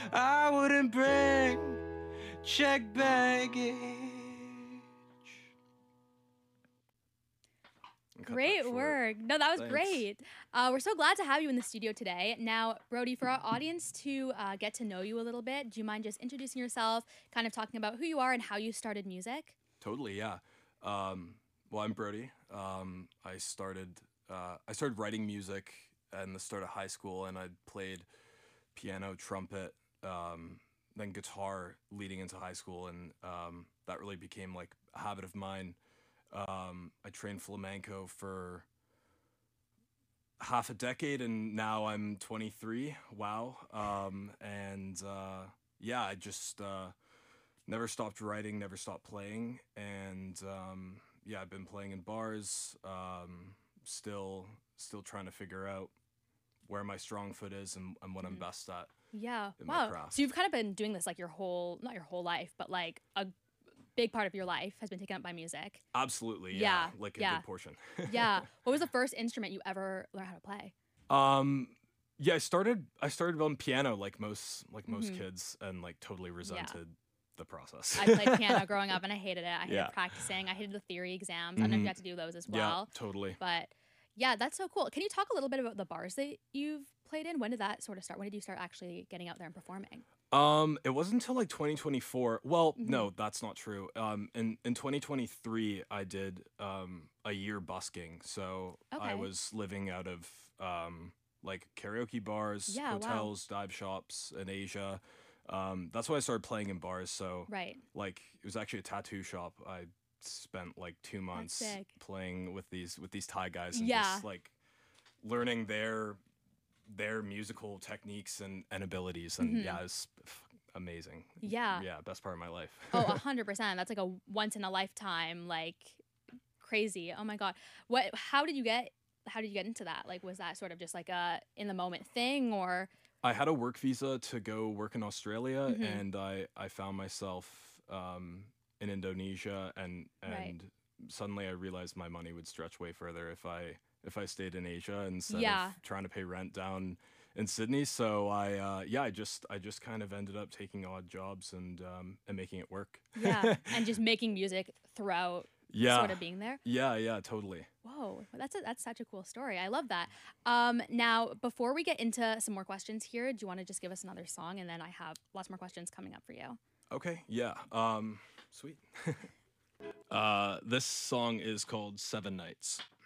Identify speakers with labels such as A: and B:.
A: I wouldn't bring check baggage.
B: Great work. No, that was
A: Thanks.
B: great. We're so glad to have you in the studio today. Now, Brody, for our audience to get to know you a little bit, do you mind just introducing yourself, kind of talking about who you are and how you started music?
A: Totally, yeah. Well, I'm Brody. I started writing music in the start of high school, and I played piano, trumpet, then guitar leading into high school, and that really became like a habit of mine. I trained flamenco for half a decade, and now I'm 23. Wow. And yeah, I just never stopped writing, never stopped playing, and yeah, I've been playing in bars. Still trying to figure out where my strong foot is and what I'm best at
B: Yeah.
A: in my
B: Wow.
A: craft.
B: So you've kind of been doing this like your whole, not your whole life, but like a big part of your life has been taken up by music.
A: Absolutely, yeah,
B: Yeah,
A: like a
B: yeah.
A: good portion.
B: Yeah. What was the first instrument you ever learned how to play?
A: Um, yeah, I started on piano like most kids, and like totally resented the process.
B: I played piano growing up and I hated it. I hated
A: Yeah.
B: practicing. I hated the theory exams. I don't know if you had to do those as
A: Yeah,
B: well.
A: totally.
B: But yeah, that's so cool. Can you talk a little bit about the bars that you've played in? When did that sort of start? When did you start actually getting out there and performing?
A: It wasn't until like 2024. Well, no, that's not true. In 2023, I did a year busking. So I
B: Okay.
A: was living out of like karaoke bars,
B: Yeah, wow.
A: hotels, dive shops in Asia. That's why I started playing in bars. So
B: Right.
A: like it was actually a tattoo shop. I spent like 2 months
B: sick.
A: playing with these Thai guys and
B: Yeah.
A: just like learning their musical techniques and abilities, and yeah, it's amazing.
B: Yeah.
A: Yeah, best part of my life.
B: Oh, 100%. That's like a once in a lifetime, like crazy. Oh my God. How did you get into that? Like, was that sort of just like a in the moment thing or?
A: I had a work visa to go work in Australia, and I found myself in Indonesia, and
B: Right.
A: suddenly I realized my money would stretch way further if I stayed in Asia instead
B: Yeah.
A: of trying to pay rent down in Sydney. So I just kind of ended up taking odd jobs and making it work.
B: Yeah. And just making music throughout
A: Yeah.
B: sort of being there.
A: Yeah, totally.
B: Whoa, that's such a cool story. I love that. Now before we get into some more questions here, do you want to just give us another song, and then I have lots more questions coming up for you.
A: Okay, yeah. Sweet. This song is called Seven Nights.